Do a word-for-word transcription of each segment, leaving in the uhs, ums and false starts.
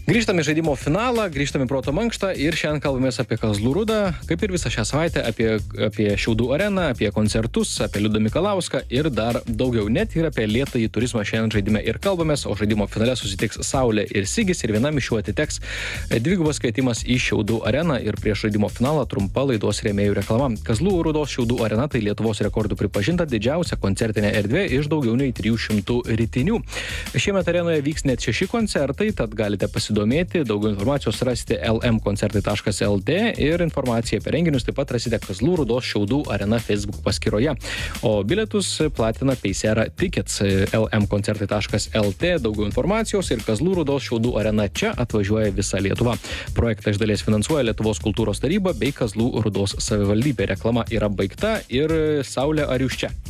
Grįžtame į žaidimo finalą, grįžtame į proto mankštą ir šiandien kalbamės apie Kazlų Rūdą, kaip ir visą šią savaitę, apie, apie Šiaudų areną, apie koncertus, apie Liudą Mikalauską ir dar daugiau, net ir apie lėtąjį turizmą šiandien žaidime ir kalbamės, o žaidimo finale susitiks Saulė ir Sigis ir vienam iš jų atiteks dvigubas kvietimas į Šiaudų areną ir prieš žaidimo finalą trumpa laidos rėmėjų reklama. Kazlų Rūdos Šiaudų arena tai Lietuvos rekordų pripažinta didžiausia koncertinė erdvė iš daugiau nei trijų šimtų ritinių. Šiemet arenoje vyks net šeši koncertai, tad galite pasidomėti, daugiau informacijos rasite el em koncertai taškas el tė ir informaciją apie renginius taip pat rasite Kazlų Rūdos Šiaudų arena Facebook paskyroje. O bilietus platina Paysera Tickets el em koncertai taškas el tė, daugiau informacijos ir Kazlų Rūdos Šiaudų arena čia atvažiuoja visa Lietuva. Projektą iš dalies finansuoja Lietuvos kultūros taryba bei Kazlų Rūdos savivaldybė. Reklama yra baigta ir Saulė, ar jūs čia?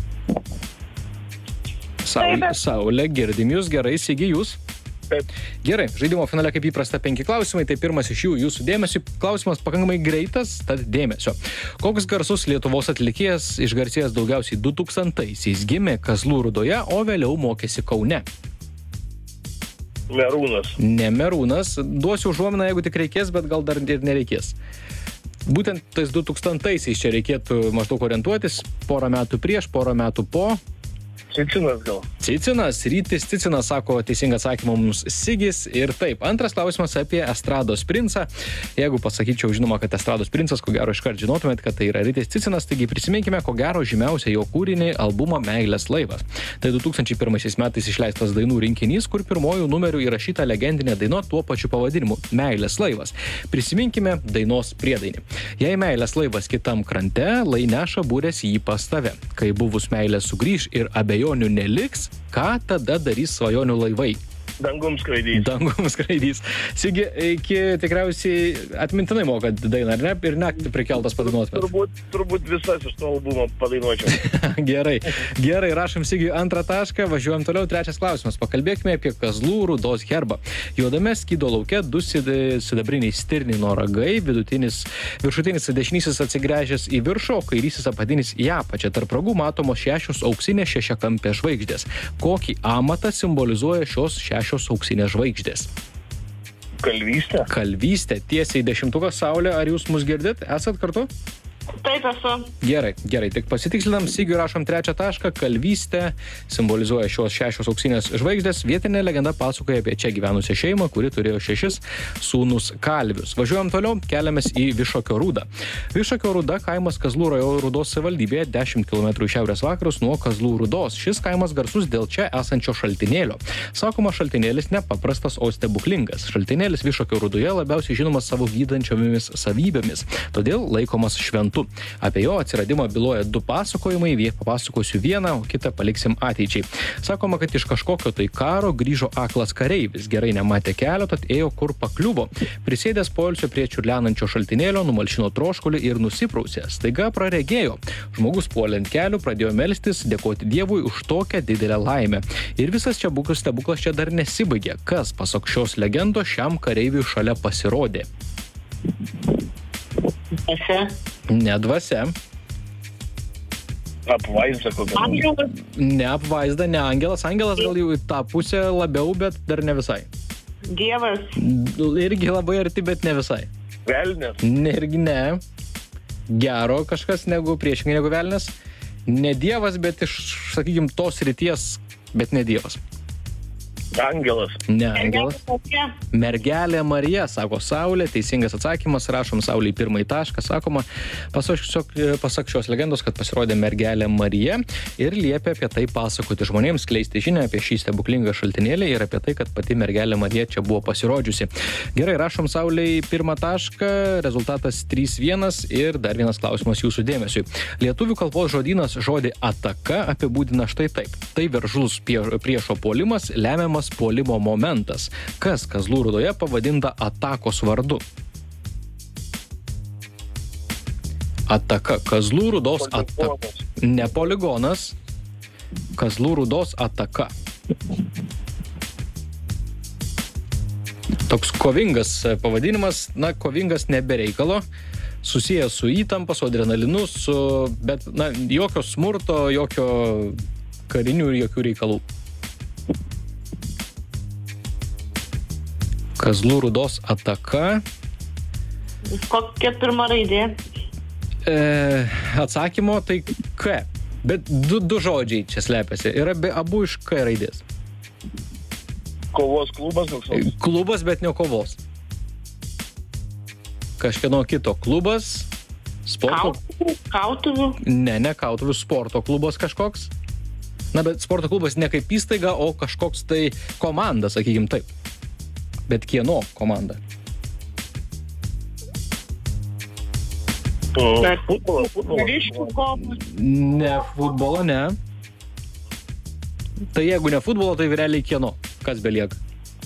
Saulė, Saulė, girdim jūs, gerai, Sigi, jūs? Taip. Gerai, žaidimo finale kaip įprasta penki klausimai, tai pirmas iš jų jūsų dėmesio. Klausimas pakankamai greitas, tad dėmesio. Koks garsus Lietuvos atlikėjas išgarsėjęs daugiausiai du tūkstantaisiais gimė Kazlų Rūdoje, o vėliau mokėsi Kaune? Merūnas. Ne Merūnas, duosiu užuominą, jeigu tik reikės, bet gal dar ir nereikės. Būtent tais du tūkstantaisiais čia reikėtų maždaug orientuotis, porą metų prieš, porą metų po. Cicinas gal. Cicinas, Rytis Cicinas, sako teisingą atsakymą mums Sigis. Ir taip, antras klausimas apie Estrados princą. Jeigu pasakyčiau, žinoma, kad Estrados princas, ko gero iškart žinotumėt, kad tai yra Rytis Cicinas, taigi prisiminkime, ko gero žymiausią jo kūrinį albumą Meilės laivas. Tai du tūkstančiai pirmaisiais metais išleistas dainų rinkinys, kur pirmojų numerių įrašyta legendinė daina tuo pačiu pavadinimu – Meilės laivas. Prisiminkime dainos priedainį. Jei meilės laivas kitam krante, lai neša būrės jį pas tave. Kai buvus meilės sugrįž ir abejonių neliks, ką tada darys svajonių laivai? Dangum skraidys. Dangum skraidys. Sigi, iki tikriausiai atmintinai mokat dainą, ar ne? Ir naktį prikeltas padainuotumėt. Turbūt, turbūt visas iš to albumo padainuočiau. Gerai, gerai, rašom Sigiui antrą tašką, važiuojam toliau, trečias klausimas. Pakalbėkime apie Kazlų Rūdos herbą. Juodame skydo lauke du sidabriniai stirnino ragai, vidutinis, viršutinis dešinysis atsigręžęs į viršų, o kairysis apatinis į apačią. Tarp ragų matomos šešios auksinės šešiakampės žvaigždės. Kokį amatą simbolizuoja šios šešios šios auksinės žvaigždės? Kalvystė. Kalvystė. Tiesiai dešimtukas. Saulė, ar jūs mus girdit? Esat kartu? Taip esu. Gerai, gerai. Tik pasitikslinam, Sigiui rašom trečią tašką. Kalvystė simbolizuoja šios šešios auksinės žvaigždės. Vietinė legenda pasakoja apie čia gyvenusią šeimą, kuri turėjo šešis sūnus kalvius. Važiuojam toliau, keliamės į Višokio Rūdą. Višokio Rūda kaimas Kazlų rajono Rūdos savivaldybėje dešimt kilometrų šiaurės vakarus nuo Kazlų Rūdos. Šis kaimas garsus dėl čia esančio šaltinėlio. Sakoma, šaltinėlis nepaprastas, o stebuklingas. Šaltinėlis Višokio Rūdoje labiausiai žinomas savo gydančiomis savybėmis, todėl laikomas šventu. Apie jo atsiradimą byloja du pasakojimai, papasakosiu vieną, o kitą paliksim ateičiai. Sakoma, kad iš kažkokio tai karo grįžo aklas kareivis, gerai nematė kelio, tad ėjo kur pakliuvo. Prisėdęs poilsio prie čiurlenančio šaltinėlio, numalšino troškulį ir nusiprausė. Staiga praregėjo. Žmogus puolė ant kelių, pradėjo melstis, dėkoti Dievui už tokią didelę laimę. Ir visas čia bukas stebuklas čia dar nesibaigė. Kas, pasak šios legendos, šiam kareiviui šalia pasirodė? Dvasia. Ne dvasia. Apvaizda kokia. Angelas. Ne apvaizda, ne angelas. Angelas gal jau į tą pusę labiau, bet dar ne visai. Dievas. Irgi labai arti, bet ne visai. Velnias. Ne, irgi ne. Gero kažkas negu priešingai negu velnias. Ne dievas, bet iš, sakykim, tos ryties, bet ne dievas. Angelas. Ne angelas. Mergelė. Mergelė Marija, sako Saulė, teisingas atsakymas, rašom Saulei pirmąjį tašką, sakoma, pasak, pasak šios legendos, kad pasirodė Mergelė Marija ir liepė apie tai pasakoti žmonėms, skleisti žinią apie šį stebuklingą šaltinėlį ir apie tai, kad pati Mergelė Marija čia buvo pasirodžiusi. Gerai, rašom Saulei pirmą tašką, rezultatas trys vienas ir dar vienas klausimas jūsų dėmesiui. Lietuvių kalbos žodynas žodį ataka apibūdina štai taip. Tai veržlus priešo puolimas, lemiamas puolimo momentas. Kas Kazlų Rūdoje pavadinta atakos vardu? Ataka. Kazlų Rūdos ataka. Ne poligonas. Kazlų Rūdos ataka. Toks kovingas pavadinimas, na, kovingas nebereikalo, susijęs su įtampa, su adrenalinu, su, bet, na, jokio smurto, jokio karinių ir jokių reikalų. Kazlų Rūdos ataka. Kokia pirma raidė? E, atsakymo tai K. Bet du, du žodžiai čia slepiasi. Yra be abu iš K raidės. Kovos klubas koks nors. Klubas, bet ne kovos. Kažkieno kito klubas. Sporto. Kautuvių? Kautuvių? Ne, ne kautuvių, sporto klubas kažkoks. Na, bet sporto klubas ne kaip įstaiga, o kažkoks tai komanda, sakykim taip. Bet kieno komanda? Mm. Futbolo, futbolo. Ryškių kovų. Ne futbolo, ne. Tai jeigu ne futbolo, tai realiai kieno? Kas belieka?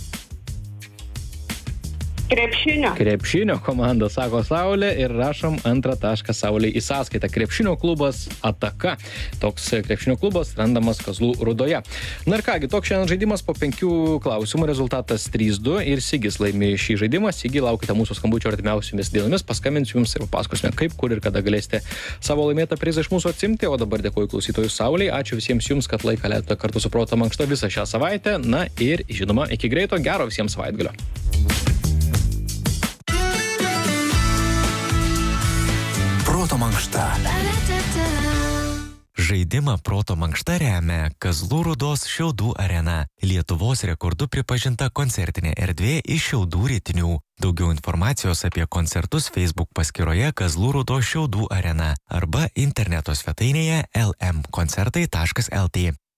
Krepšinio. Krepšinio komanda, sako Saulė, ir rašom antrą tašką Saulė į sąskaitą. Krepšinio klubas ataka. Toks krepšinio klubas randamas Kazlų Rūdoje. Na ir kągi, toks šiandien žaidimas po penkių klausimų, rezultatas trys du ir Sigis laimi šį žaidimą. Sigi, laukite mūsų skambučio artimiausiomis dienomis, paskambinsiu jums ir pasakosime, kaip, kur ir kada galėsite savo laimėtą prizą iš mūsų atsimti. O dabar dėkoju klausytojų Saulei, ačiū visiems jums, kad laiką leidote kartu su Proto Mankšta visą šią savaitę. Na ir žinoma, iki greito, gero visiems savaitgalio. Proto Mankšta. Žaidimą Proto Mankšta remia Kazlų Rūdos Šiaudų arena. Lietuvos rekordu pripažinta koncertinė erdvė iš Šiaudų Rytinių. Daugiau informacijos apie koncertus Facebook paskyroje Kazlų Rūdos Šiaudų arena arba interneto svetainėje el em koncertai taškas el tė.